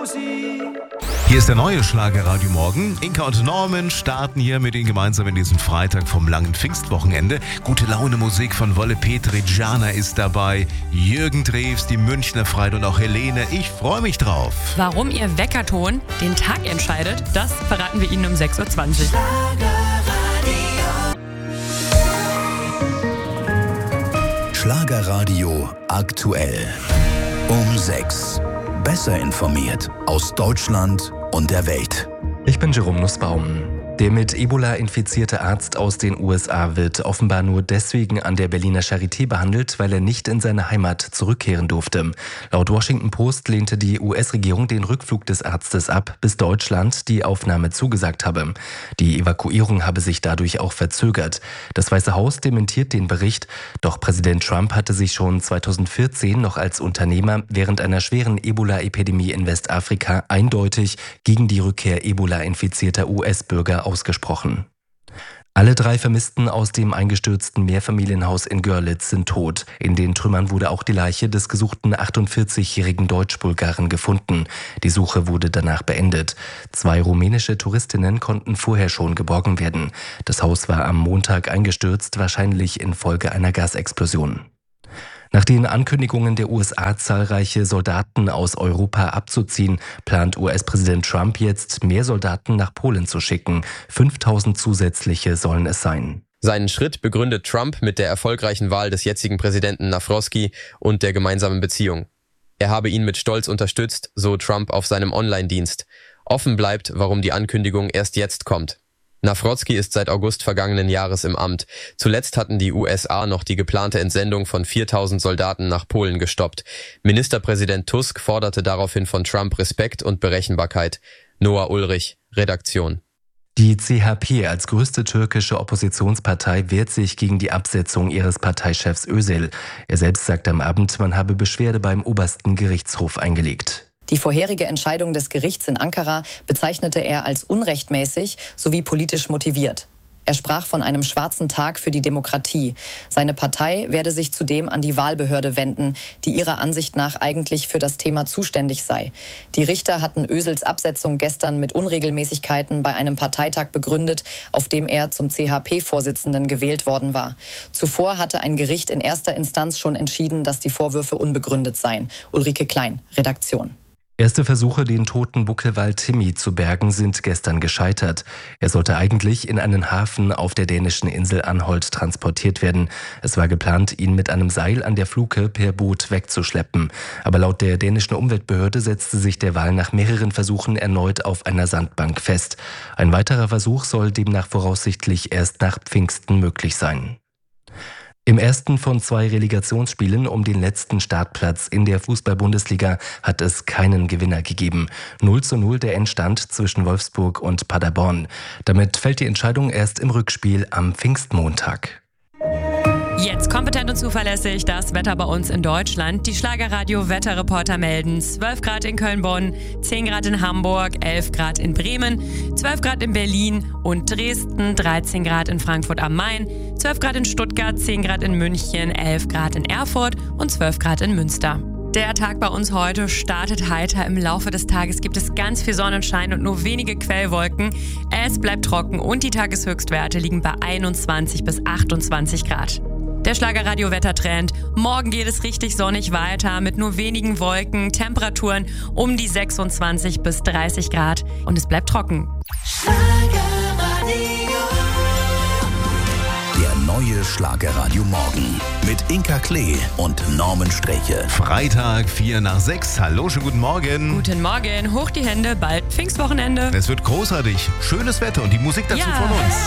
Hier ist der neue Schlagerradio Morgen. Inka und Norman starten hier mit Ihnen gemeinsam in diesem Freitag vom langen Pfingstwochenende. Gute Laune Musik von Wolle Petri, Jana ist dabei, Jürgen Drews, die Münchner Freit und auch Helene. Ich freue mich drauf. Warum Ihr Weckerton den Tag entscheidet, das verraten wir Ihnen um 6.20 Uhr. Schlagerradio aktuell. Um 6. Besser informiert aus Deutschland und der Welt. Ich bin Jerome Nussbaum. Der mit Ebola infizierte Arzt aus den USA wird offenbar nur deswegen an der Berliner Charité behandelt, weil er nicht in seine Heimat zurückkehren durfte. Laut Washington Post lehnte die US-Regierung den Rückflug des Arztes ab, bis Deutschland die Aufnahme zugesagt habe. Die Evakuierung habe sich dadurch auch verzögert. Das Weiße Haus dementiert den Bericht, doch Präsident Trump hatte sich schon 2014 noch als Unternehmer während einer schweren Ebola-Epidemie in Westafrika eindeutig gegen die Rückkehr Ebola-infizierter US-Bürger ausgesprochen. Alle 3 Vermissten aus dem eingestürzten Mehrfamilienhaus in Görlitz sind tot. In den Trümmern wurde auch die Leiche des gesuchten 48-jährigen Deutsch-Bulgaren gefunden. Die Suche wurde danach beendet. 2 rumänische Touristinnen konnten vorher schon geborgen werden. Das Haus war am Montag eingestürzt, wahrscheinlich infolge einer Gasexplosion. Nach den Ankündigungen der USA, zahlreiche Soldaten aus Europa abzuziehen, plant US-Präsident Trump jetzt, mehr Soldaten nach Polen zu schicken. 5.000 zusätzliche sollen es sein. Seinen Schritt begründet Trump mit der erfolgreichen Wahl des jetzigen Präsidenten Nawrocki und der gemeinsamen Beziehung. Er habe ihn mit Stolz unterstützt, so Trump auf seinem Online-Dienst. Offen bleibt, warum die Ankündigung erst jetzt kommt. Nawrocki ist seit August vergangenen Jahres im Amt. Zuletzt hatten die USA noch die geplante Entsendung von 4.000 Soldaten nach Polen gestoppt. Ministerpräsident Tusk forderte daraufhin von Trump Respekt und Berechenbarkeit. Noah Ulrich, Redaktion. Die CHP als größte türkische Oppositionspartei wehrt sich gegen die Absetzung ihres Parteichefs Özil. Er selbst sagte am Abend, man habe Beschwerde beim obersten Gerichtshof eingelegt. Die vorherige Entscheidung des Gerichts in Ankara bezeichnete er als unrechtmäßig sowie politisch motiviert. Er sprach von einem schwarzen Tag für die Demokratie. Seine Partei werde sich zudem an die Wahlbehörde wenden, die ihrer Ansicht nach eigentlich für das Thema zuständig sei. Die Richter hatten Özils Absetzung gestern mit Unregelmäßigkeiten bei einem Parteitag begründet, auf dem er zum CHP-Vorsitzenden gewählt worden war. Zuvor hatte ein Gericht in erster Instanz schon entschieden, dass die Vorwürfe unbegründet seien. Ulrike Klein, Redaktion. Erste Versuche, den toten Buckelwal Timmy zu bergen, sind gestern gescheitert. Er sollte eigentlich in einen Hafen auf der dänischen Insel Anholt transportiert werden. Es war geplant, ihn mit einem Seil an der Fluke per Boot wegzuschleppen. Aber laut der dänischen Umweltbehörde setzte sich der Wal nach mehreren Versuchen erneut auf einer Sandbank fest. Ein weiterer Versuch soll demnach voraussichtlich erst nach Pfingsten möglich sein. Im ersten von 2 Relegationsspielen um den letzten Startplatz in der Fußball-Bundesliga hat es keinen Gewinner gegeben. 0:0 der Endstand zwischen Wolfsburg und Paderborn. Damit fällt die Entscheidung erst im Rückspiel am Pfingstmontag. Jetzt kompetent und zuverlässig das Wetter bei uns in Deutschland. Die Schlagerradio-Wetterreporter melden 12 Grad in Köln-Bonn, 10 Grad in Hamburg, 11 Grad in Bremen, 12 Grad in Berlin und Dresden, 13 Grad in Frankfurt am Main, 12 Grad in Stuttgart, 10 Grad in München, 11 Grad in Erfurt und 12 Grad in Münster. Der Tag bei uns heute startet heiter. Im Laufe des Tages gibt es ganz viel Sonnenschein und nur wenige Quellwolken. Es bleibt trocken und die Tageshöchstwerte liegen bei 21 bis 28 Grad. Der Schlagerradio-Wettertrend. Morgen geht es richtig sonnig weiter mit nur wenigen Wolken, Temperaturen um die 26 bis 30 Grad und es bleibt trocken. Der neue Schlagerradio Morgen mit Inka Klee und Norman Streche. Freitag, 5:45. Hallo, schönen guten Morgen. Guten Morgen, hoch die Hände, bald Pfingstwochenende. Es wird großartig. Schönes Wetter und die Musik dazu von uns.